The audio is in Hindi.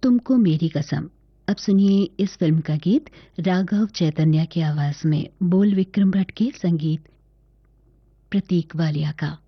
तुमको मेरी कसम। अब सुनिए इस फिल्म का गीत राघव चैतन्य की आवाज में, बोल विक्रम भट्ट के, संगीत प्रतीक वालिया का।